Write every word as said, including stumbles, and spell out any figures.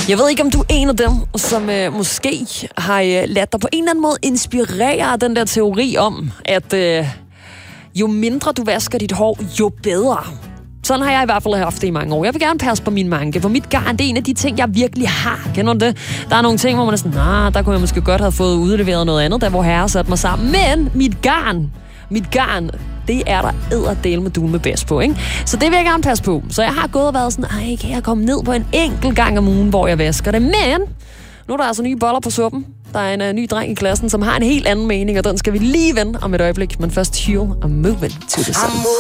Jeg ved ikke, om du er en af dem, som øh, måske har øh, ladt dig på en eller anden måde inspirere af den der teori om, at øh, jo mindre du vasker dit hår, jo bedre. Sådan har jeg i hvert fald haft det i mange år. Jeg vil gerne passe på min manke, for mit garn, det er en af de ting, jeg virkelig har. Kender du det? Der er nogle ting, hvor man er sådan, nah, der kunne jeg måske godt have fået udleveret noget andet, der hvor herre satte mig sammen. Men mit garn, mit garn, det er der edderdel med duen med bedst på, ikke? Så det vil jeg gerne passe på. Så jeg har gået og været sådan, ej, kan jeg komme ned på en enkelt gang om ugen, hvor jeg vasker det? Men nu er der altså nye boller på suppen. Der er en uh, ny dreng i klassen, som har en helt anden mening, og den skal vi lige vende om et øjeblik. Men først Heal og Moving to the Sun.